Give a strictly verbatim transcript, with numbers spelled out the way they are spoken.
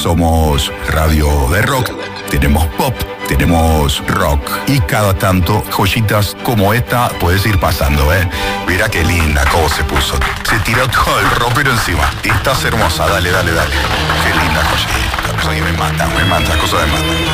somos radio de rock, tenemos pop, tenemos rock y cada tanto joyitas como esta puedes ir pasando, ¿eh? Mira qué linda cómo se puso. Se tiró todo el ropero encima. Estás hermosa, dale, dale, dale. Qué linda joyita. Pues ahí me mata, me mata, cosa me mata.